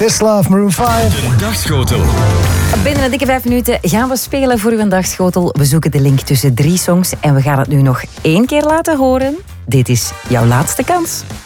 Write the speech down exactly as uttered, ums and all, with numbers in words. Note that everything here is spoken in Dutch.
This Love, Maroon vijf. De Dagschotel. Binnen een dikke vijf minuten gaan we spelen voor uw dagschotel. We zoeken de link tussen drie songs en we gaan het nu nog één keer laten horen. Dit is jouw laatste kans.